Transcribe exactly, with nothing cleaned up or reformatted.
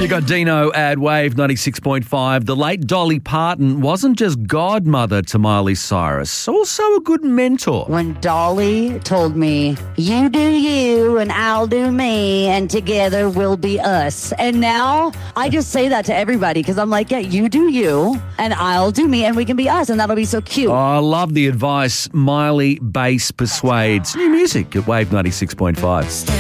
You got Dino at Wave ninety-six point five. The late Dolly Parton wasn't just godmother to Miley Cyrus, also a good mentor. When Dolly told me, you do you and I'll do me and together we'll be us. And now I just say that to everybody because I'm like, yeah, you do you and I'll do me and we can be us and that'll be so cute. Oh, I love the advice. Miley Bass Persuades. New music at Wave ninety-six point five.